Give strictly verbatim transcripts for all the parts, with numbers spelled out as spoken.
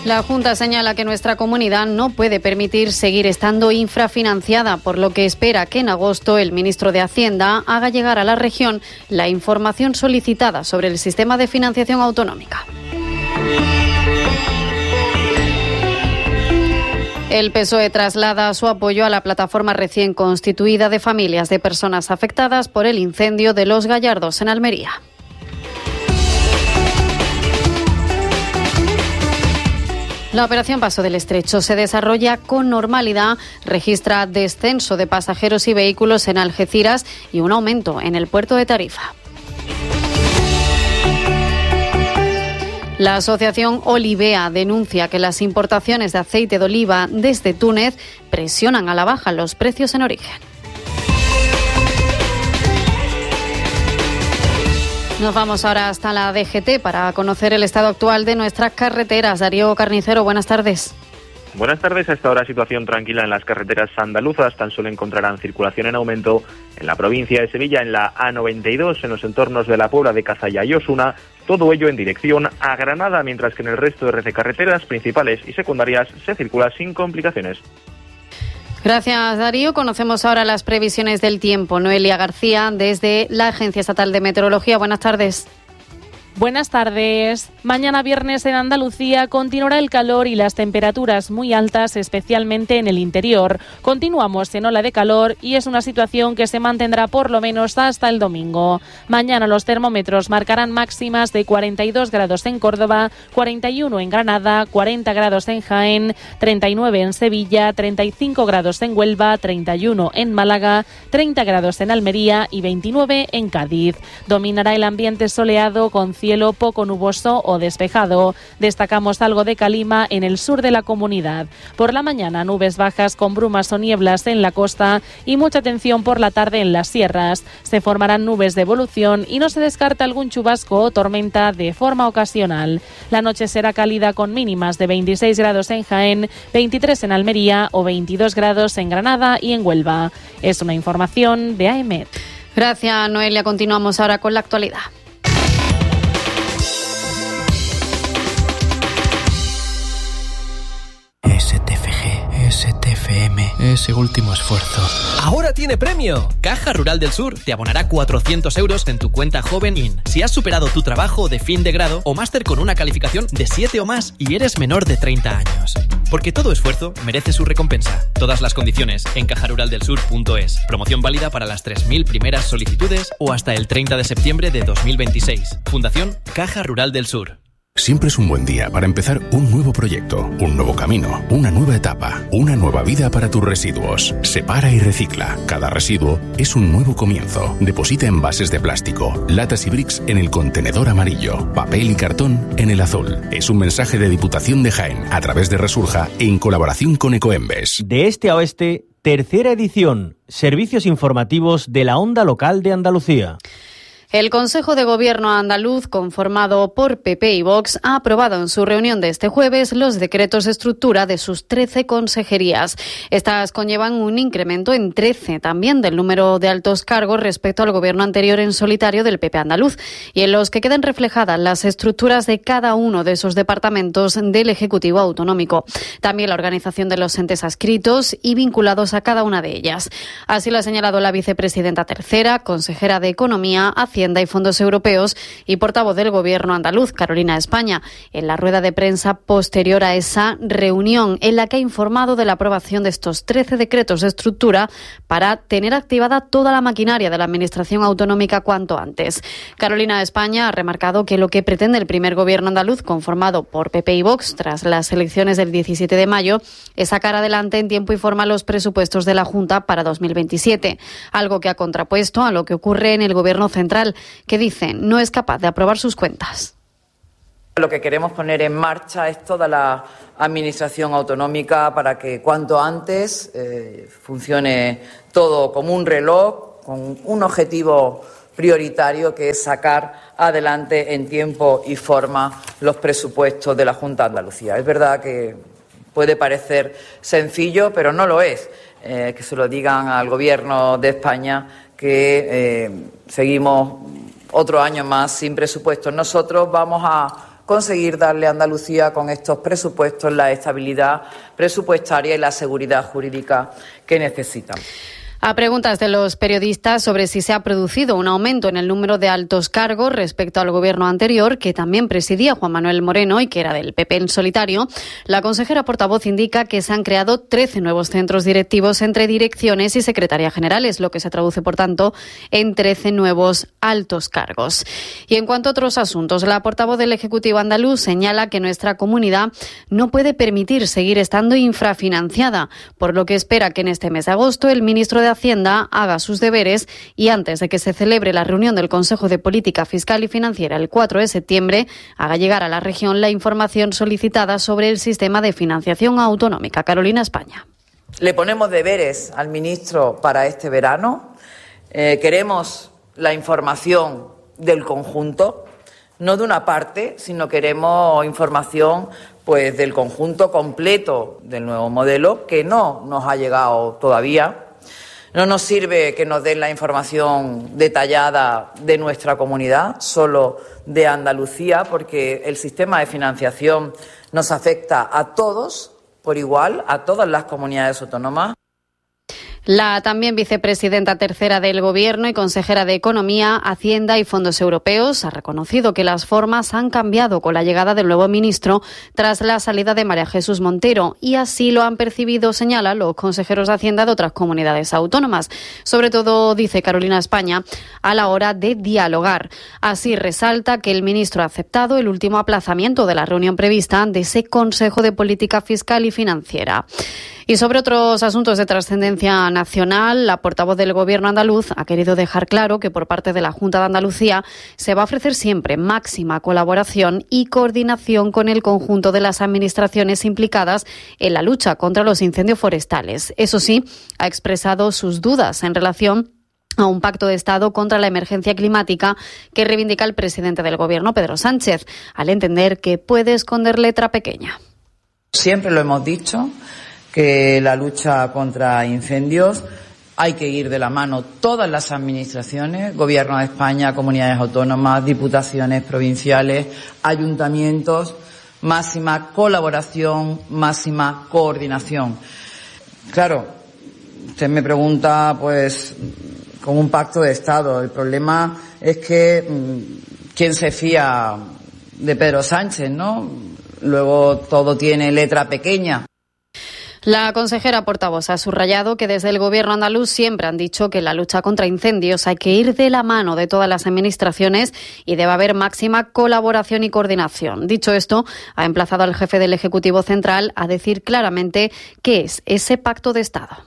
La Junta señala que nuestra comunidad no puede permitir seguir estando infrafinanciada, por lo que espera que en agosto el ministro de Hacienda haga llegar a la región la información solicitada sobre el sistema de financiación autonómica. El P S O E traslada su apoyo a la plataforma recién constituida de familias de personas afectadas por el incendio de Los Gallardos en Almería. La operación Paso del Estrecho se desarrolla con normalidad, registra descenso de pasajeros y vehículos en Algeciras y un aumento en el puerto de Tarifa. La asociación Olivea denuncia que las importaciones de aceite de oliva desde Túnez presionan a la baja los precios en origen. Nos vamos ahora hasta la D G T para conocer el estado actual de nuestras carreteras. Darío Carnicero, buenas tardes. Buenas tardes. A esta hora situación tranquila en las carreteras andaluzas. Tan solo encontrarán circulación en aumento en la provincia de Sevilla, en la A noventa y dos, en los entornos de la Puebla de Cazalla y Osuna. Todo ello en dirección a Granada, mientras que en el resto de red de carreteras principales y secundarias se circula sin complicaciones. Gracias, Darío. Conocemos ahora las previsiones del tiempo. Noelia García, desde la Agencia Estatal de Meteorología. Buenas tardes. Buenas tardes. Mañana viernes en Andalucía continuará el calor y las temperaturas muy altas, especialmente en el interior. Continuamos en ola de calor y es una situación que se mantendrá por lo menos hasta el domingo. Mañana los termómetros marcarán máximas de cuarenta y dos grados en Córdoba, cuarenta y uno en Granada, cuarenta grados en Jaén, treinta y nueve en Sevilla, treinta y cinco grados en Huelva, treinta y uno en Málaga, treinta grados en Almería y veintinueve en Cádiz. Dominará el ambiente soleado con cielo poco nuboso o despejado. Destacamos algo de calima en el sur de la comunidad. Por la mañana, nubes bajas con brumas o nieblas en la costa y mucha tensión por la tarde en las sierras. Se formarán nubes de evolución y no se descarta algún chubasco o tormenta de forma ocasional. La noche será cálida con mínimas de veintiséis grados en Jaén, veintitrés en Almería o veintidós grados en Granada y en Huelva. Es una información de A E M E T. Gracias, Noelia. Continuamos ahora con la actualidad. S T F G, S T F M, ese último esfuerzo. ¡Ahora tiene premio! Caja Rural del Sur te abonará cuatrocientos euros en tu cuenta Joven In si has superado tu trabajo de fin de grado o máster con una calificación de siete o más y eres menor de treinta años. Porque todo esfuerzo merece su recompensa. Todas las condiciones en caja rural del sur punto es. Promoción válida para las tres mil primeras solicitudes o hasta el treinta de septiembre de dos mil veintiséis. Fundación Caja Rural del Sur. Siempre es un buen día para empezar un nuevo proyecto, un nuevo camino, una nueva etapa, una nueva vida para tus residuos. Separa y recicla. Cada residuo es un nuevo comienzo. Deposita envases de plástico, latas y bricks en el contenedor amarillo, papel y cartón en el azul. Es un mensaje de Diputación de Jaén a través de Resurja en colaboración con Ecoembes. De este a oeste, tercera edición. Servicios informativos de la Onda Local de Andalucía. El Consejo de Gobierno andaluz, conformado por P P y Vox, ha aprobado en su reunión de este jueves los decretos de estructura de sus trece consejerías. Estas conllevan un incremento en trece también del número de altos cargos respecto al gobierno anterior en solitario del P P andaluz, y en los que quedan reflejadas las estructuras de cada uno de esos departamentos del Ejecutivo Autonómico. También la organización de los entes adscritos y vinculados a cada una de ellas. Así lo ha señalado la vicepresidenta tercera, consejera de Economía, Hacienda y Fondos Europeos y portavoz del Gobierno andaluz, Carolina España, en la rueda de prensa posterior a esa reunión, en la que ha informado de la aprobación de estos trece decretos de estructura para tener activada toda la maquinaria de la Administración autonómica cuanto antes. Carolina España ha remarcado que lo que pretende el primer Gobierno andaluz, conformado por P P y Vox tras las elecciones del diecisiete de mayo, es sacar adelante en tiempo y forma los presupuestos de la Junta para dos mil veintisiete, algo que ha contrapuesto a lo que ocurre en el Gobierno central, que dicen no es capaz de aprobar sus cuentas. Lo que queremos poner en marcha es toda la administración autonómica para que cuanto antes eh, funcione todo como un reloj, con un objetivo prioritario que es sacar adelante en tiempo y forma los presupuestos de la Junta de Andalucía. Es verdad que puede parecer sencillo, pero no lo es. Eh, que se lo digan al Gobierno de España que eh, seguimos otro año más sin presupuestos. Nosotros vamos a conseguir darle a Andalucía con estos presupuestos la estabilidad presupuestaria y la seguridad jurídica que necesitan. A preguntas de los periodistas sobre si se ha producido un aumento en el número de altos cargos respecto al gobierno anterior, que también presidía Juan Manuel Moreno y que era del P P en solitario, la consejera portavoz indica que se han creado trece nuevos centros directivos entre direcciones y secretarías generales, lo que se traduce, por tanto, en trece nuevos altos cargos. Y en cuanto a otros asuntos, la portavoz del Ejecutivo andaluz señala que nuestra comunidad no puede permitir seguir estando infrafinanciada, por lo que espera que en este mes de agosto el ministro de Hacienda haga sus deberes y antes de que se celebre la reunión del Consejo de Política Fiscal y Financiera el cuatro de septiembre, haga llegar a la región la información solicitada sobre el sistema de financiación autonómica. Carolina España. Le ponemos deberes al ministro para este verano. Eh, queremos la información del conjunto, no de una parte, sino queremos información pues del conjunto completo del nuevo modelo que no nos ha llegado todavía. No nos sirve que nos den la información detallada de nuestra comunidad, solo de Andalucía, porque el sistema de financiación nos afecta a todos por igual, a todas las comunidades autónomas. La también vicepresidenta tercera del Gobierno y consejera de Economía, Hacienda y Fondos Europeos ha reconocido que las formas han cambiado con la llegada del nuevo ministro tras la salida de María Jesús Montero y así lo han percibido, señalan los consejeros de Hacienda de otras comunidades autónomas. Sobre todo, dice Carolina España, a la hora de dialogar. Así resalta que el ministro ha aceptado el último aplazamiento de la reunión prevista de ese Consejo de Política Fiscal y Financiera. Y sobre otros asuntos de trascendencia nacional, la portavoz del Gobierno andaluz ha querido dejar claro que por parte de la Junta de Andalucía se va a ofrecer siempre máxima colaboración y coordinación con el conjunto de las administraciones implicadas en la lucha contra los incendios forestales. Eso sí, ha expresado sus dudas en relación a un pacto de Estado contra la emergencia climática que reivindica el presidente del Gobierno, Pedro Sánchez, al entender que puede esconder letra pequeña. Siempre lo hemos dicho, que la lucha contra incendios hay que ir de la mano todas las administraciones, Gobierno de España, comunidades autónomas, diputaciones provinciales, ayuntamientos, máxima colaboración, máxima coordinación. Claro, usted me pregunta, pues, con un pacto de Estado. El problema es que ¿quién se fía de Pedro Sánchez, no? Luego todo tiene letra pequeña. La consejera portavoz ha subrayado que desde el Gobierno andaluz siempre han dicho que en la lucha contra incendios hay que ir de la mano de todas las administraciones y debe haber máxima colaboración y coordinación. Dicho esto, ha emplazado al jefe del Ejecutivo Central a decir claramente qué es ese pacto de Estado.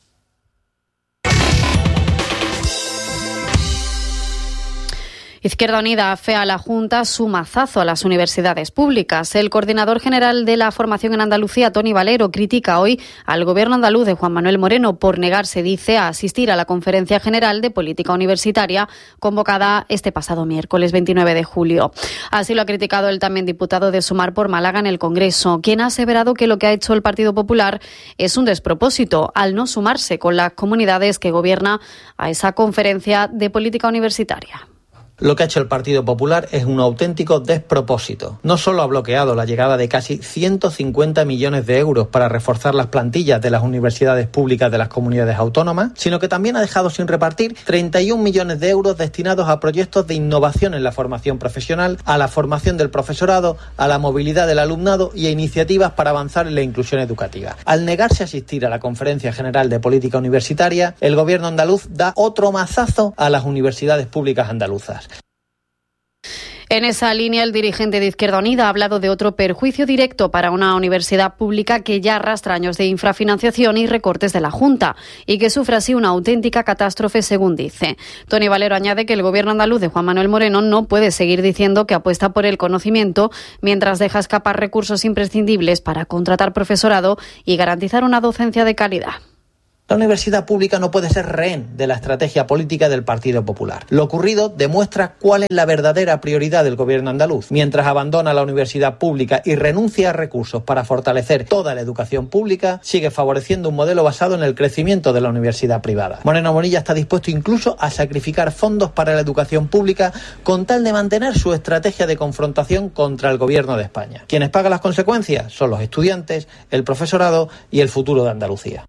Izquierda Unida afea a la Junta su mazazo a las universidades públicas. El coordinador general de la formación en Andalucía, Tony Valero, critica hoy al Gobierno andaluz de Juan Manuel Moreno por negarse, dice, a asistir a la Conferencia General de Política Universitaria convocada este pasado miércoles veintinueve de julio. Así lo ha criticado el también diputado de Sumar por Málaga en el Congreso, quien ha aseverado que lo que ha hecho el Partido Popular es un despropósito al no sumarse con las comunidades que gobierna a esa Conferencia de Política Universitaria. Lo que ha hecho el Partido Popular es un auténtico despropósito. No solo ha bloqueado la llegada de casi ciento cincuenta millones de euros para reforzar las plantillas de las universidades públicas de las comunidades autónomas, sino que también ha dejado sin repartir treinta y un millones de euros destinados a proyectos de innovación en la formación profesional, a la formación del profesorado, a la movilidad del alumnado y a iniciativas para avanzar en la inclusión educativa. Al negarse a asistir a la Conferencia General de Política Universitaria, el Gobierno andaluz da otro mazazo a las universidades públicas andaluzas. En esa línea, el dirigente de Izquierda Unida ha hablado de otro perjuicio directo para una universidad pública que ya arrastra años de infrafinanciación y recortes de la Junta y que sufre así una auténtica catástrofe, según dice. Tony Valero añade que el Gobierno andaluz de Juan Manuel Moreno no puede seguir diciendo que apuesta por el conocimiento mientras deja escapar recursos imprescindibles para contratar profesorado y garantizar una docencia de calidad. La universidad pública no puede ser rehén de la estrategia política del Partido Popular. Lo ocurrido demuestra cuál es la verdadera prioridad del gobierno andaluz. Mientras abandona la universidad pública y renuncia a recursos para fortalecer toda la educación pública, sigue favoreciendo un modelo basado en el crecimiento de la universidad privada. Moreno Bonilla está dispuesto incluso a sacrificar fondos para la educación pública con tal de mantener su estrategia de confrontación contra el gobierno de España. Quienes pagan las consecuencias son los estudiantes, el profesorado y el futuro de Andalucía.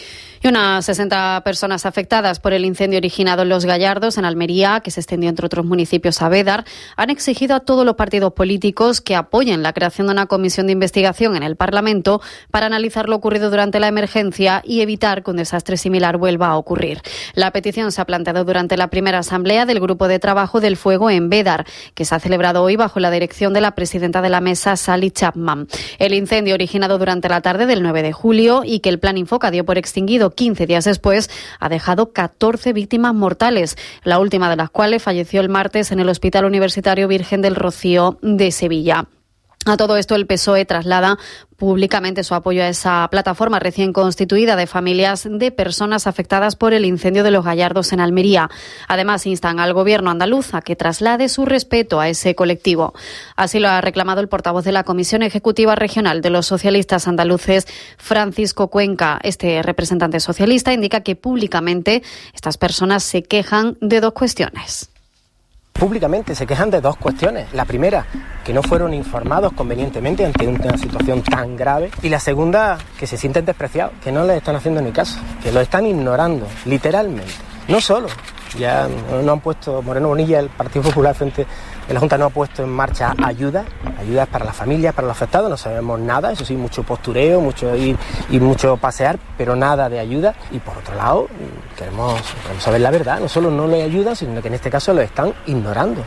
Y unas sesenta personas afectadas por el incendio originado en Los Gallardos, en Almería, que se extendió entre otros municipios a Bédar, han exigido a todos los partidos políticos que apoyen la creación de una comisión de investigación en el Parlamento para analizar lo ocurrido durante la emergencia y evitar que un desastre similar vuelva a ocurrir. La petición se ha planteado durante la primera asamblea del Grupo de Trabajo del Fuego en Bédar, que se ha celebrado hoy bajo la dirección de la presidenta de la mesa, Sally Chapman. El incendio originado durante la tarde del nueve de julio y que el Plan Infoca dio por extinguido quince días después, ha dejado catorce víctimas mortales, la última de las cuales falleció el martes en el Hospital Universitario Virgen del Rocío de Sevilla. A todo esto, el P S O E traslada públicamente su apoyo a esa plataforma recién constituida de familias de personas afectadas por el incendio de Los Gallardos en Almería. Además, instan al Gobierno andaluz a que traslade su respeto a ese colectivo. Así lo ha reclamado el portavoz de la Comisión Ejecutiva Regional de los Socialistas Andaluces, Francisco Cuenca. Este representante socialista indica que públicamente estas personas se quejan de dos cuestiones. Públicamente se quejan de dos cuestiones. La primera, que no fueron informados convenientemente ante una situación tan grave. Y la segunda, que se sienten despreciados, que no les están haciendo ni caso, que lo están ignorando, literalmente. No solo, ya no han puesto, Moreno Bonilla, el Partido Popular frente de la Junta no ha puesto en marcha ayudas, ayudas para las familias, para los afectados, no sabemos nada, eso sí, mucho postureo, mucho ir y mucho pasear, pero nada de ayuda. Y por otro lado, queremos, queremos saber la verdad, no solo no le ayudan, sino que en este caso lo están ignorando.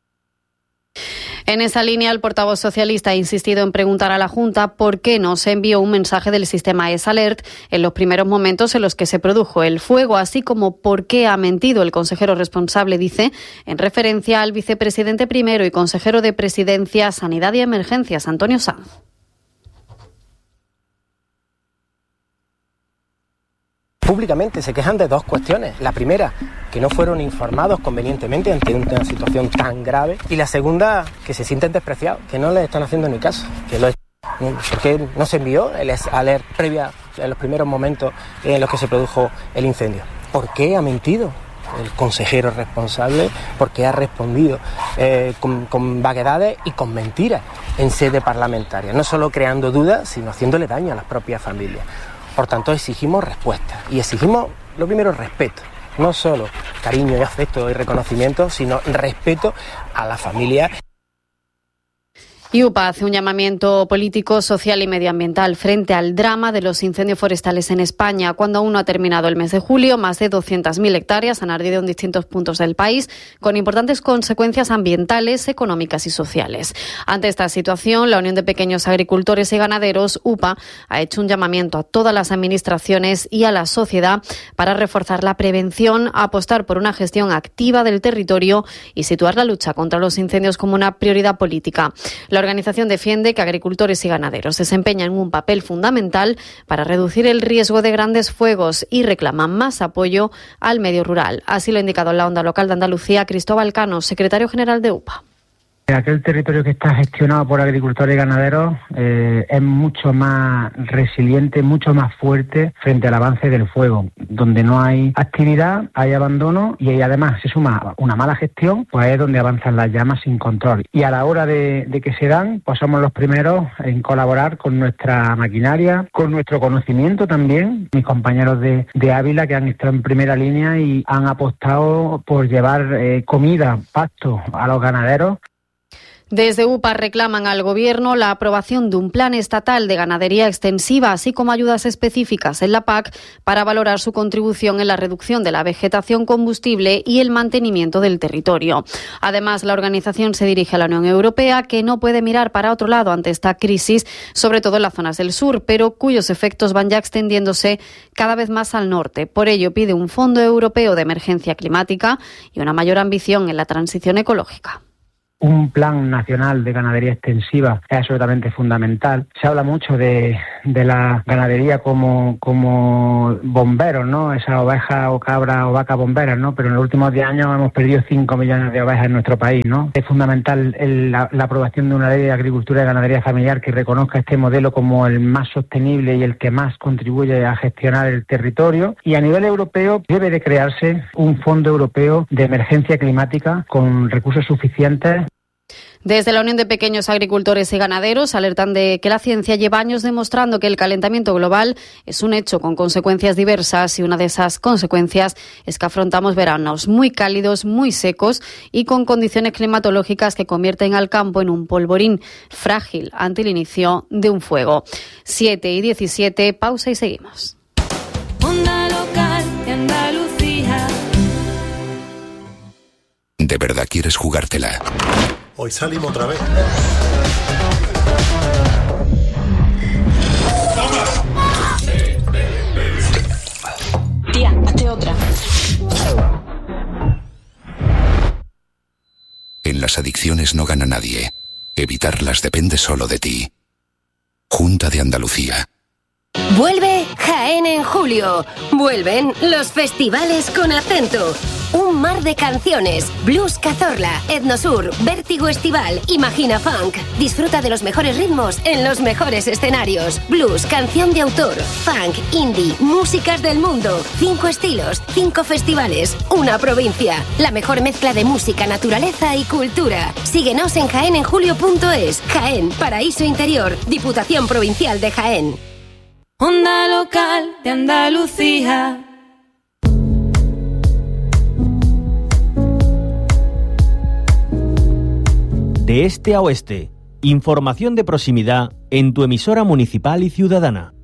En esa línea, el portavoz socialista ha insistido en preguntar a la Junta por qué no se envió un mensaje del sistema ESALERT en los primeros momentos en los que se produjo el fuego, así como por qué ha mentido el consejero responsable, dice, en referencia al vicepresidente primero y consejero de Presidencia, Sanidad y Emergencias, Antonio Sanz. Públicamente se quejan de dos cuestiones. La primera, que no fueron informados convenientemente ante una situación tan grave. Y la segunda, que se sienten despreciados, que no les están haciendo ni caso. Que lo porque no se envió el alert previa en los primeros momentos en los que se produjo el incendio. ¿Por qué ha mentido el consejero responsable? Porque ha respondido eh, con, con vaguedades y con mentiras en sede parlamentaria. No solo creando dudas, sino haciéndole daño a las propias familias. Por tanto, exigimos respuesta y exigimos, lo primero, respeto. No solo cariño y afecto y reconocimiento, sino respeto a la familia. Y U P A hace un llamamiento político, social y medioambiental frente al drama de los incendios forestales en España. Cuando aún no ha terminado el mes de julio, más de doscientas mil hectáreas han ardido en distintos puntos del país, con importantes consecuencias ambientales, económicas y sociales. Ante esta situación, la Unión de Pequeños Agricultores y Ganaderos, U P A, ha hecho un llamamiento a todas las administraciones y a la sociedad para reforzar la prevención, apostar por una gestión activa del territorio y situar la lucha contra los incendios como una prioridad política. La organización defiende que agricultores y ganaderos desempeñan un papel fundamental para reducir el riesgo de grandes fuegos y reclaman más apoyo al medio rural. Así lo ha indicado en la Onda Local de Andalucía Cristóbal Cano, secretario general de U P A. Aquel territorio que está gestionado por agricultores y ganaderos eh, es mucho más resiliente, mucho más fuerte frente al avance del fuego. Donde no hay actividad, hay abandono y ahí además se suma una mala gestión, pues es donde avanzan las llamas sin control. Y a la hora de, de que se dan, pues somos los primeros en colaborar con nuestra maquinaria, con nuestro conocimiento también. Mis compañeros de, de Ávila que han estado en primera línea y han apostado por llevar eh, comida, pasto a los ganaderos. Desde U P A reclaman al Gobierno la aprobación de un plan estatal de ganadería extensiva, así como ayudas específicas en la P A C para valorar su contribución en la reducción de la vegetación combustible y el mantenimiento del territorio. Además, la organización se dirige a la Unión Europea, que no puede mirar para otro lado ante esta crisis, sobre todo en las zonas del sur, pero cuyos efectos van ya extendiéndose cada vez más al norte. Por ello, pide un Fondo Europeo de Emergencia Climática y una mayor ambición en la transición ecológica. un plan nacional de ganadería extensiva es absolutamente fundamental. Se habla mucho de, de la ganadería como, como bomberos, ¿no? Esas ovejas o cabras o vacas bomberas, ¿no? Pero en los últimos diez años hemos perdido cinco millones de ovejas en nuestro país, ¿no? Es fundamental el, la, la aprobación de una ley de agricultura y ganadería familiar que reconozca este modelo como el más sostenible y el que más contribuye a gestionar el territorio. Y a nivel europeo debe de crearse un fondo europeo de emergencia climática con recursos suficientes. Desde la Unión de Pequeños Agricultores y Ganaderos alertan de que la ciencia lleva años demostrando que el calentamiento global es un hecho con consecuencias diversas y una de esas consecuencias es que afrontamos veranos muy cálidos, muy secos y con condiciones climatológicas que convierten al campo en un polvorín frágil ante el inicio de un fuego. siete y diecisiete, pausa y seguimos. Onda local de Andalucía. ¿De verdad quieres jugártela? Hoy salimos otra vez. Tía, hazte otra. En las adicciones no gana nadie. Evitarlas depende solo de ti. Junta de Andalucía. Vuelve Jaén en julio. Vuelven los festivales con acento. Un mar de canciones. Blues Cazorla, Etnosur, Vértigo Estival, Imagina Funk. Disfruta de los mejores ritmos en los mejores escenarios. Blues, canción de autor, funk, indie, músicas del mundo. Cinco estilos, cinco festivales, una provincia. La mejor mezcla de música, naturaleza y cultura. Síguenos en jaén en julio punto es. Jaén, paraíso interior. Diputación Provincial de Jaén. Onda local de Andalucía. De este a oeste, información de proximidad en tu emisora municipal y ciudadana.